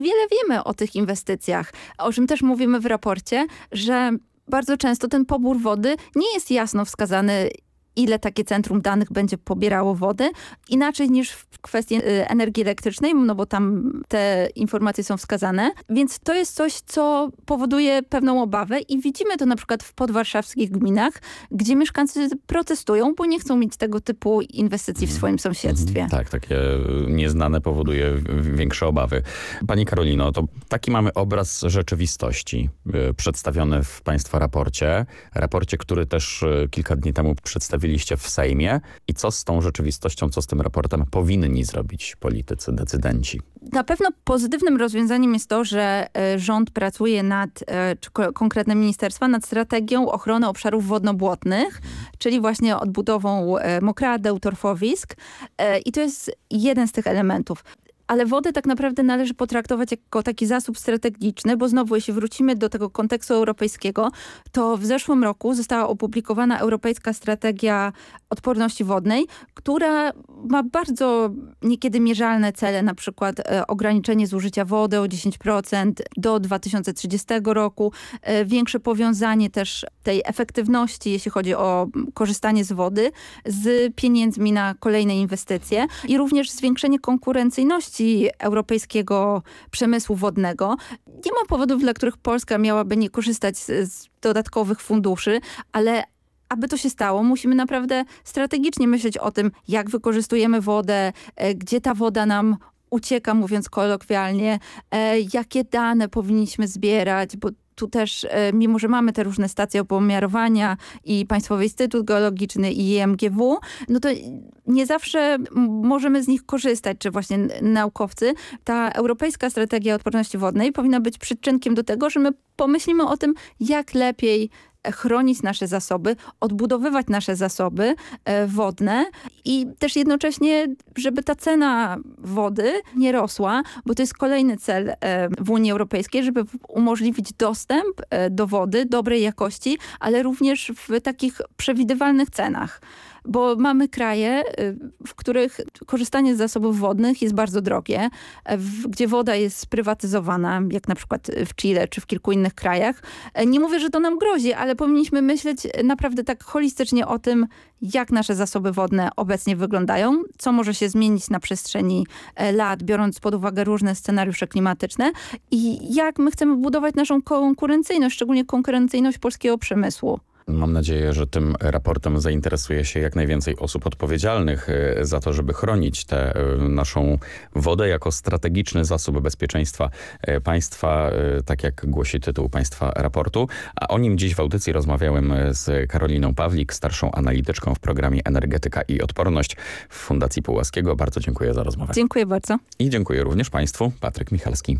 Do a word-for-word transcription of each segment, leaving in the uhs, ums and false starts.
Wiele wiemy o tych inwestycjach, o czym też mówimy w raporcie, że bardzo często ten pobór wody nie jest jasno wskazany, ile takie centrum danych będzie pobierało wody, inaczej niż w kwestii energii elektrycznej, no bo tam te informacje są wskazane. Więc to jest coś, co powoduje pewną obawę i widzimy to na przykład w podwarszawskich gminach, gdzie mieszkańcy protestują, bo nie chcą mieć tego typu inwestycji w swoim sąsiedztwie. Tak, takie nieznane powoduje większe obawy. Pani Karolino, to taki mamy obraz rzeczywistości przedstawiony w Państwa raporcie. Raporcie, który też kilka dni temu przedstawiliście w Sejmie. I co z tą rzeczywistością, co z tym raportem powinni zrobić politycy, decydenci? Na pewno pozytywnym rozwiązaniem jest to, że rząd pracuje nad, czy konkretne ministerstwa, nad strategią ochrony obszarów wodno-błotnych, czyli właśnie odbudową mokradeł, torfowisk. I to jest jeden z tych elementów. Ale wodę tak naprawdę należy potraktować jako taki zasób strategiczny, bo znowu, jeśli wrócimy do tego kontekstu europejskiego, to w zeszłym roku została opublikowana Europejska Strategia Odporności Wodnej, która ma bardzo niekiedy mierzalne cele, na przykład e, ograniczenie zużycia wody o dziesięć procent do dwa tysiące trzydziestego roku, e, większe powiązanie też tej efektywności, jeśli chodzi o korzystanie z wody, z pieniędzmi na kolejne inwestycje i również zwiększenie konkurencyjności europejskiego przemysłu wodnego. Nie ma powodów, dla których Polska miałaby nie korzystać z, z dodatkowych funduszy, ale aby to się stało, musimy naprawdę strategicznie myśleć o tym, jak wykorzystujemy wodę, e, gdzie ta woda nam ucieka, mówiąc kolokwialnie, e, jakie dane powinniśmy zbierać, bo tu też, mimo że mamy te różne stacje opomiarowania i Państwowy Instytut Geologiczny i I M G W, no to nie zawsze możemy z nich korzystać, czy właśnie naukowcy. Ta Europejska Strategia Odporności Wodnej powinna być przyczynkiem do tego, że my pomyślimy o tym, jak lepiej chronić nasze zasoby, odbudowywać nasze zasoby e, wodne i też jednocześnie, żeby ta cena wody nie rosła, bo to jest kolejny cel e, w Unii Europejskiej, żeby umożliwić dostęp e, do wody dobrej jakości, ale również w takich przewidywalnych cenach. Bo mamy kraje, w których korzystanie z zasobów wodnych jest bardzo drogie, w, gdzie woda jest sprywatyzowana, jak na przykład w Chile czy w kilku innych krajach. Nie mówię, że to nam grozi, ale powinniśmy myśleć naprawdę tak holistycznie o tym, jak nasze zasoby wodne obecnie wyglądają, co może się zmienić na przestrzeni lat, biorąc pod uwagę różne scenariusze klimatyczne i jak my chcemy budować naszą konkurencyjność, szczególnie konkurencyjność polskiego przemysłu. Mam nadzieję, że tym raportem zainteresuje się jak najwięcej osób odpowiedzialnych za to, żeby chronić tę naszą wodę jako strategiczny zasób bezpieczeństwa państwa, tak jak głosi tytuł państwa raportu. A o nim dziś w audycji rozmawiałem z Karoliną Pawlik, starszą analityczką w programie Energetyka i Odporność w Fundacji Pułaskiego. Bardzo dziękuję za rozmowę. Dziękuję bardzo. I dziękuję również Państwu. Patryk Michalski.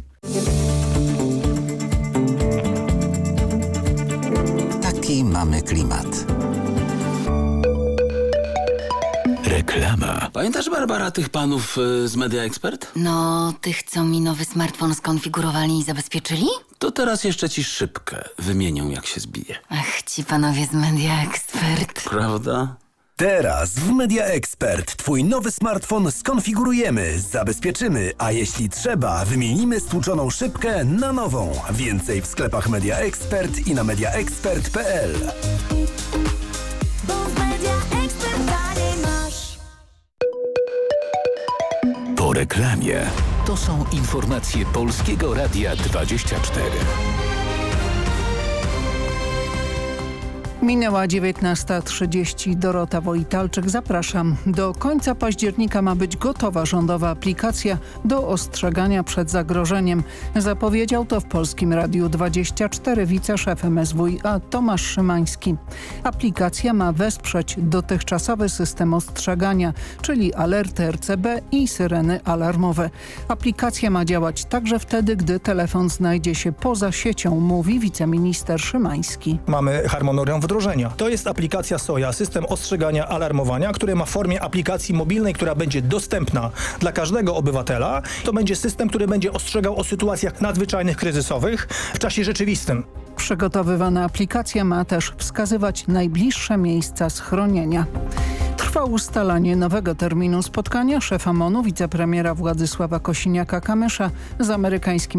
Taki mamy klimat. Reklama. Pamiętasz, Barbara, tych panów y, z Media Expert? No, tych, co mi nowy smartfon skonfigurowali i zabezpieczyli? To teraz jeszcze ci szybkę wymienią, jak się zbije. Ach, ci panowie z Media Expert. Prawda? Teraz w Media Expert Twój nowy smartfon skonfigurujemy, zabezpieczymy, a jeśli trzeba, wymienimy stłuczoną szybkę na nową. Więcej w sklepach Media Expert i na media expert kropka p l. Bo w Media Expert taniej masz. Po reklamie. To są informacje Polskiego Radia dwadzieścia cztery. Minęła dziewiętnasta trzydzieści. Dorota Wojtalczyk, zapraszam. Do końca października ma być gotowa rządowa aplikacja do ostrzegania przed zagrożeniem. Zapowiedział to w Polskim Radiu dwadzieścia cztery wiceszef M S W i A Tomasz Szymański. Aplikacja ma wesprzeć dotychczasowy system ostrzegania, czyli alerty R C B i syreny alarmowe. Aplikacja ma działać także wtedy, gdy telefon znajdzie się poza siecią, mówi wiceminister Szymański. Mamy harmonogram wdrożenia. To jest aplikacja Soja, system ostrzegania, alarmowania, który ma w formie aplikacji mobilnej, która będzie dostępna dla każdego obywatela. To będzie system, który będzie ostrzegał o sytuacjach nadzwyczajnych, kryzysowych w czasie rzeczywistym. Przygotowywana aplikacja ma też wskazywać najbliższe miejsca schronienia. Trwa ustalanie nowego terminu spotkania szefa MON-u, wicepremiera Władysława Kosiniaka-Kamysza z amerykańskim